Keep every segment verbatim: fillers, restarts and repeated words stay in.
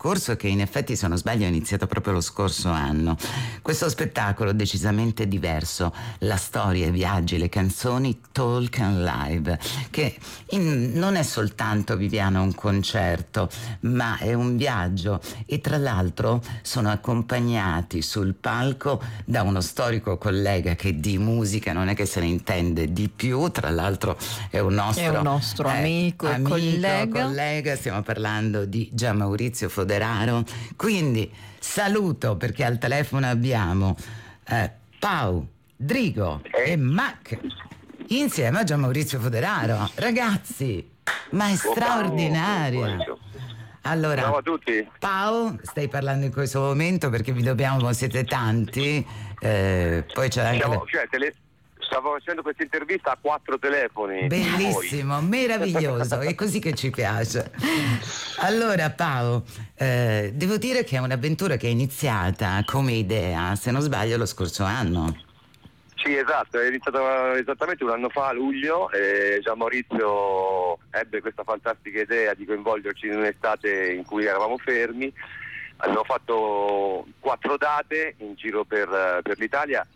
discorso che in effetti, se non sbaglio, è iniziato proprio lo scorso anno. Questo spettacolo decisamente diverso, la storia, i viaggi, le canzoni, Talk and Live, che in, non è soltanto, Viviana, un concerto, ma è un viaggio, e tra l'altro sono accompagnati sul palco da uno storico collega che di musica non è che se ne intende di più, tra l'altro è un nostro, è un nostro eh, amico, amico e collega. collega, stiamo parlando di Gianmaurizio Foderaro. Quindi saluto, perché al telefono abbiamo eh, Pau, Drigo e Mac insieme a Gianmaurizio Foderaro. Ragazzi, ma è straordinaria. Allora, ciao a tutti. Pau, stai parlando in questo momento perché vi dobbiamo, siete tanti, eh, poi c'è anche... Siamo, la... cioè, tele... Stavo facendo questa intervista a quattro telefoni. Bellissimo, meraviglioso, è così che ci piace. Allora Pau, eh, devo dire che è un'avventura che è iniziata come idea, se non sbaglio, lo scorso anno. Sì, esatto, è iniziato esattamente un anno fa, a luglio, e Gianmaurizio ebbe questa fantastica idea di coinvolgerci in un'estate in cui eravamo fermi. Abbiamo fatto quattro date in giro per, per l'Italia,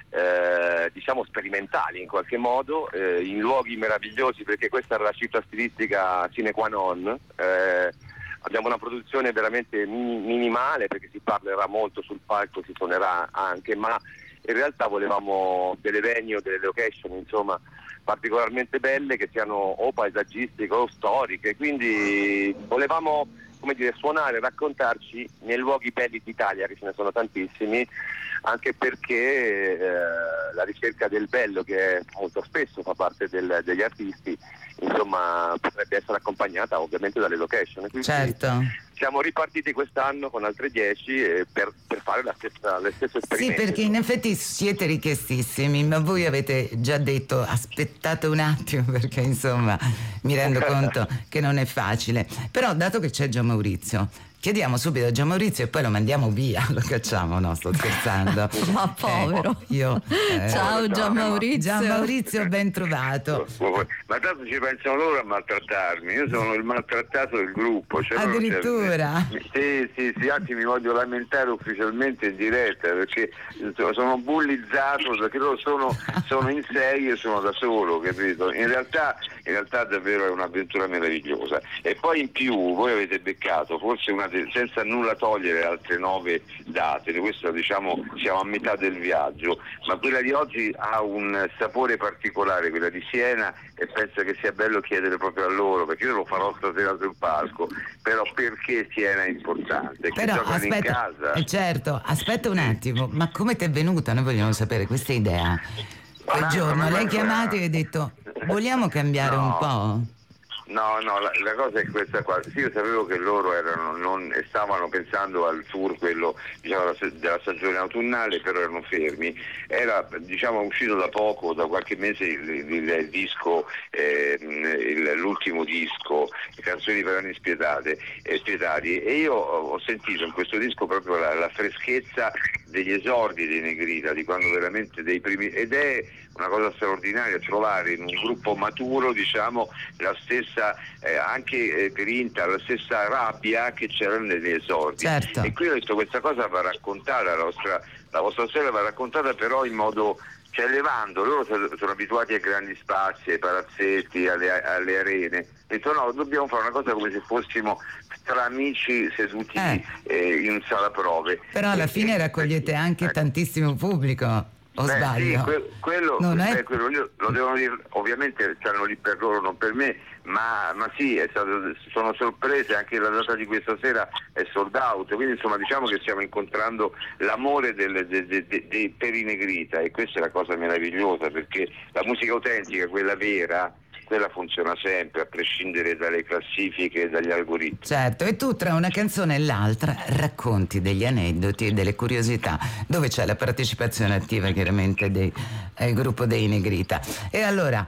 eh, diciamo sperimentali in qualche modo, eh, in luoghi meravigliosi, perché questa era la cifra stilistica sine qua non. Eh, abbiamo una produzione veramente min- minimale, perché si parlerà molto sul palco, si suonerà anche, ma in realtà volevamo delle venue, delle location, insomma, particolarmente belle, che siano o paesaggistiche o storiche, quindi volevamo, come dire, suonare, raccontarci nei luoghi belli d'Italia, che ce ne sono tantissimi, anche perché eh, la ricerca del bello, che molto spesso fa parte del, degli artisti, insomma, potrebbe essere accompagnata ovviamente dalle location. Quindi certo. Siamo ripartiti quest'anno con altre dieci eh, per, per fare la stessa, le stesse esperienze. Sì, perché in effetti siete richiestissimi, ma voi avete già detto aspettate un attimo, perché insomma mi rendo conto che non è facile. Però dato che c'è Gianmaurizio, chiediamo subito a Gianmaurizio e poi lo mandiamo via, lo cacciamo, no, sto scherzando. Ma povero. Eh, io, eh, ciao Gianmaurizio. Gianmaurizio, ben trovato. Ma tanto ci pensano loro a maltrattarmi, io sono il maltrattato del gruppo. Cioè addirittura? Sì, sì, sì, anzi mi voglio lamentare ufficialmente in diretta, perché sono bullizzato, perché loro sono, sono in sei e sono da solo, capito? In realtà, in realtà davvero è un'avventura meravigliosa. E poi in più voi avete beccato forse una senza nulla togliere altre nove date, questo diciamo siamo a metà del viaggio, ma quella di oggi ha un sapore particolare, quella di Siena, e penso che sia bello chiedere proprio a loro, perché io lo farò stasera sul palco, però perché Siena è importante, che però giocano aspetta, in casa. Eh certo, aspetta un attimo, ma come ti è venuta? Noi vogliamo sapere questa idea. Quel giorno l'hai chiamato e hai detto vogliamo cambiare no. un po'? No, no, la, la cosa è questa qua. Sì, io sapevo che loro erano, non, stavano pensando al tour, quello diciamo della stagione autunnale, però erano fermi. Era diciamo uscito da poco, da qualche mese, il, il, il disco, eh, il, l'ultimo disco, Canzoni per anni spietate, eh, spietati, e io ho sentito in questo disco proprio la, la freschezza degli esordi dei Negrita, di quando veramente dei primi, ed è una cosa straordinaria trovare in un gruppo maturo, diciamo, la stessa eh, anche eh, grinta, la stessa rabbia che c'era negli esordi. Certo. E qui ho detto questa cosa va raccontata, la vostra, la vostra storia va raccontata però in modo, cioè elevando, loro sono abituati ai grandi spazi, ai palazzetti, alle, alle arene. Ho detto no, dobbiamo fare una cosa come se fossimo tra amici seduti eh. Eh, in sala prove. Però alla e, fine e, raccogliete anche ecco. tantissimo pubblico. O Beh, sbaglio? sì, que- quello, non è... beh, quello io, lo devono dire, ovviamente stanno lì per loro, non per me, ma, ma sì, è stato, sono sorprese, anche la data di questa sera è sold out, quindi insomma diciamo che stiamo incontrando l'amore del, de, de, de, de, per i Negrita, e questa è la cosa meravigliosa, perché la musica autentica, quella vera, quella funziona sempre, a prescindere dalle classifiche e dagli algoritmi. Certo, e tu tra una canzone e l'altra racconti degli aneddoti e delle curiosità, dove c'è la partecipazione attiva chiaramente del eh, gruppo dei Negrita. E allora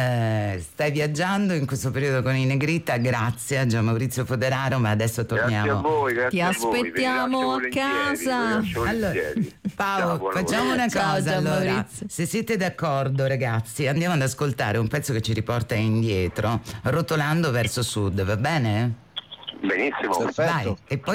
eh, stai viaggiando in questo periodo con i Negrita, grazie a Gianmaurizio Foderaro, ma adesso torniamo. Grazie a voi, grazie Ti a aspettiamo voi, a casa. Allora, Paolo, ciao, facciamo una Ciao, cosa, allora, Gianmaurizio. se siete d'accordo ragazzi, andiamo ad ascoltare un pezzo che ci riporta indietro, rotolando verso sud, va bene? Benissimo. Vai, e poi